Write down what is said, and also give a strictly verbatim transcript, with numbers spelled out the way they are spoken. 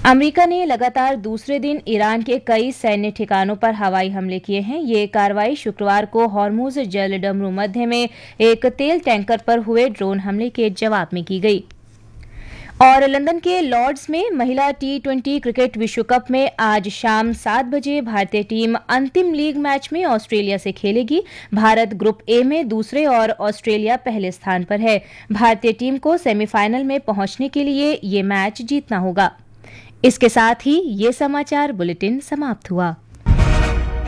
America ने लगातार दूसरे दिन ईरान के कई सैन्य ठिकानों पर हवाई हमले किए हैं। ये कार्रवाई शुक्रवार को हॉर्मुज जल डमरू मध्य में एक तेल टैंकर पर हुए ड्रोन हमले के जवाब में की गई। और लंदन के लॉर्ड्स में महिला टी ट्वेंटी क्रिकेट विश्व कप में आज शाम सात बजे भारतीय टीम अंतिम लीग मैच में ऑस्ट्रेलिया से खेलेगी। भारत ग्रुप ए में दूसरे और ऑस्ट्रेलिया पहले स्थान पर है। भारतीय टीम को सेमीफाइनल में पहुंचने के लिए ये मैच जीतना होगा। इसके साथ ही ये समाचार बुलेटिन समाप्त हुआ।